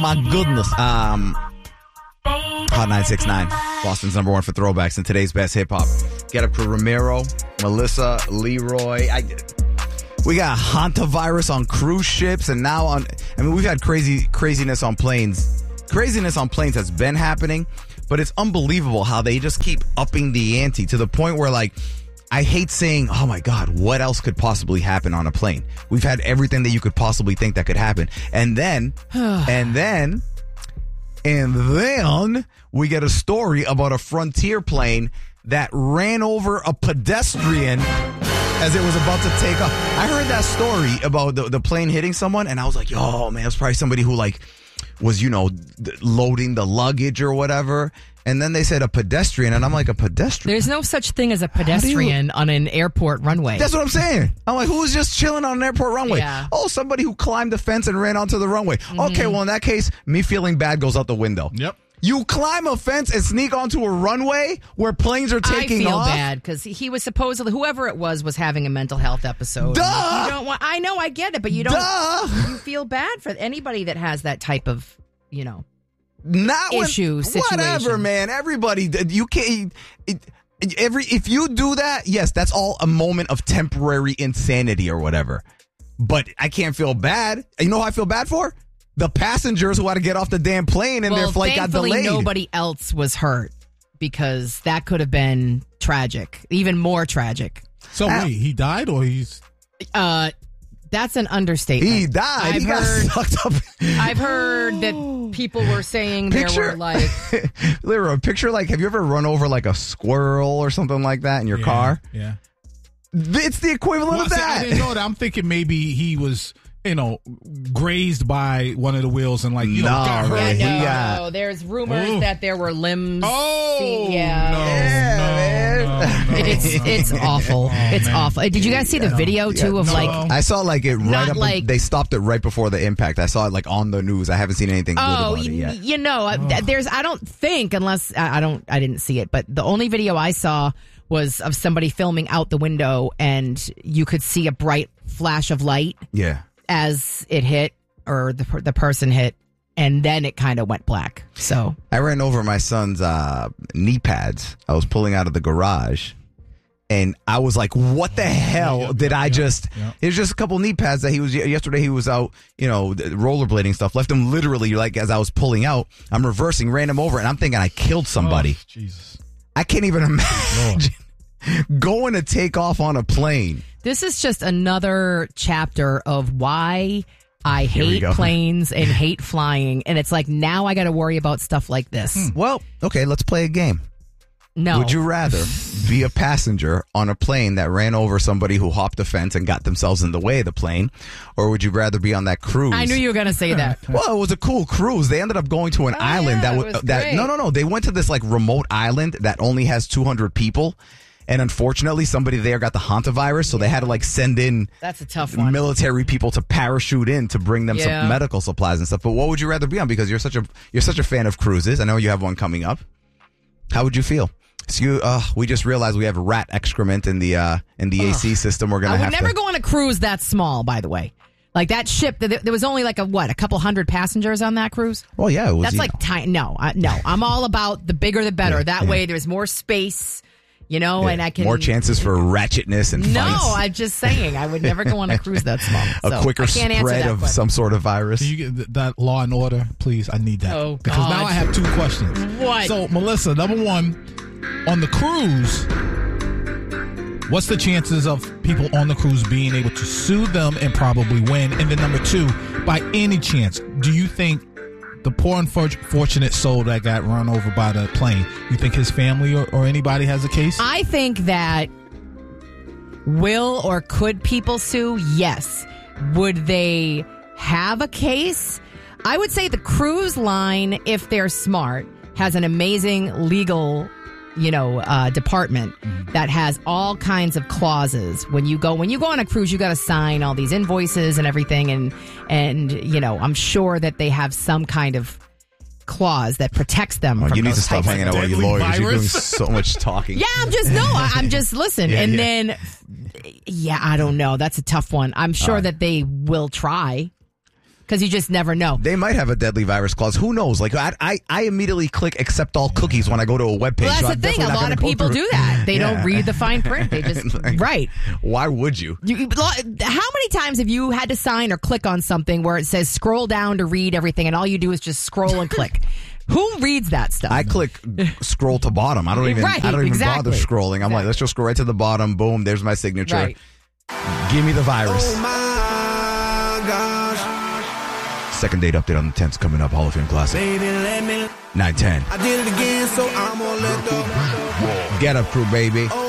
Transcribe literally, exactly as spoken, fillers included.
my goodness. Um, Hot nine six nine, Boston's number one for throwbacks and today's best hip hop. Get up to Ramiro, Melissa, Leroy. I, we got hantavirus on cruise ships, and now on. I mean, we've had crazy craziness on planes. Craziness on planes has been happening, but it's unbelievable how they just keep upping the ante to the point where, like, I hate saying, oh my God, what else could possibly happen on a plane? We've had everything that you could possibly think that could happen. And then, and then, and then we get a story about a Frontier plane that ran over a pedestrian as it was about to take off. I heard that story about the, the plane hitting someone, and I was like, oh man, it was probably somebody who like was, you know, loading the luggage or whatever. And then they said a pedestrian, and I'm like, a pedestrian? There's no such thing as a pedestrian you... on an airport runway. That's what I'm saying. I'm like, who's just chilling on an airport runway? Yeah. Oh, somebody who climbed the fence and ran onto the runway. Mm-hmm. Okay, well, in that case, me feeling bad goes out the window. Yep. You climb a fence and sneak onto a runway where planes are taking off? I feel bad because he was supposedly, whoever it was, was having a mental health episode. Duh! You don't want, I know, I get it, but you don't. Duh! You feel bad for anybody that has that type of, you know, Not issue, when, situation. Whatever, man. Everybody, you can't. It, every if you do that, yes, that's all a moment of temporary insanity or whatever. But I can't feel bad. You know who I feel bad for? The passengers who had to get off the damn plane and well, their flight got delayed. Nobody else was hurt because that could have been tragic, even more tragic. So uh, wait, he died or he's? Uh, that's an understatement. He died. I've he heard, got sucked up. I've heard that people were saying picture, there were like, Lyra, picture like, have you ever run over like a squirrel or something like that in your yeah, car? Yeah. It's the equivalent well, of see, that. I didn't know that. I'm thinking maybe he was, you know, grazed by one of the wheels and like, you no, know, got hurt. Yeah, no, he got... no, there's rumors Ooh. that there were limbs. Oh, See, yeah. no, Yeah, no, man. no, no, It's no. it's awful. Oh, it's man. awful. Did you guys see the video too Yeah, of no. like? I saw like it right Not up. like- they stopped it right before the impact. I saw it like on the news. I haven't seen anything good Oh, about it you, yet. you know, uh, there's. I don't think unless I I don't. I didn't see it, but the only video I saw was of somebody filming out the window, and you could see a bright flash of light Yeah. as it hit or the per- the person hit, and then it kind of went black. So I ran over my son's uh, knee pads. I was pulling out of the garage, and I was like, "What the hell yeah, did yeah, I yeah, just?" yeah. It was just a couple knee pads that he was yesterday. He was out, you know, rollerblading stuff. Left him literally like as I was pulling out. I'm reversing, ran him over, and I'm thinking I killed somebody. Oh, Jesus. I can't even imagine going to take off on a plane. this is just another chapter of why I Here we hate go. planes and hate flying, and it's like now I got to worry about stuff like this. Well, okay, let's play a game. No, Would you rather be a passenger on a plane that ran over somebody who hopped a fence and got themselves in the way of the plane, or would you rather be on that cruise? I knew you were going to say that. Well, it was a cool cruise. They ended up going to an Oh, island yeah, that it was was that great. no, no, no. They went to this like remote island that only has two hundred people, and unfortunately, somebody there got the hantavirus, so they had to like send in That's a tough one. military people to parachute in to bring them Yeah. some medical supplies and stuff. But what would you rather be on? Because you're such a you're such a fan of cruises. I know you have one coming up. How would you feel? So you, uh, we just realized we have rat excrement in the uh, in the A C system. We're gonna I would have never to. go on a cruise that small, by the way. Like that ship, there there was only like a what, a couple hundred passengers on that cruise. Well, yeah, it was. That's you like know. tiny. No, I, no, I'm all about the bigger the better. Yeah, that yeah. way, there's more space, you know, Yeah, and I can more chances for ratchetness and No, fights. I'm just saying, I would never go on a cruise that small. a So, quicker I can't answer spread that of question. some sort of virus. Can you get th- that Law and Order, please? I need that. Oh, because God. now I have two questions. What? So, Melissa, number one, on the cruise, what's the chances of people on the cruise being able to sue them and probably win? And then number two, by any chance, do you think the poor unfortunate soul that got run over by the plane, you think his family or, or anybody has a case? I think that will or could people sue? Yes. Would they have a case? I would say the cruise line, if they're smart, has an amazing legal, you know, uh, department Mm-hmm. that has all kinds of clauses. When you go, when you go on a cruise, you got to sign all these invoices and everything, and and you know, I'm sure that they have some kind of clause that protects them. Oh, from you need those to stop types of- hanging out with you Deadly lawyers. You're doing virus. so much talking. Yeah, I'm just no, I- I'm just listen, Yeah, and yeah. then yeah, I don't know. That's a tough one. I'm sure right. that they will try. because you just never know. They might have a deadly virus clause. Who knows? Like I, I, I immediately click accept all cookies when I go to a webpage. Well, that's so the I'm thing. A definitely not lot of gonna go people through- do that. They Yeah. don't read the fine print. They just Like, right. Why would you? You, you- How many times have you had to sign or click on something where it says scroll down to read everything, and all you do is just scroll and click? Who reads that stuff? I click scroll to bottom. I don't even. Right, I don't even exactly. bother scrolling. I'm Exactly. like, let's just go right to the bottom. Boom. There's my signature. Right. Give me the virus. Oh my gosh. Second date update on the tenth coming up. Hall of Fame Classic. Baby, let me. nine ten. I did it again, so I'm gonna let go. Get up, crew, baby. Oh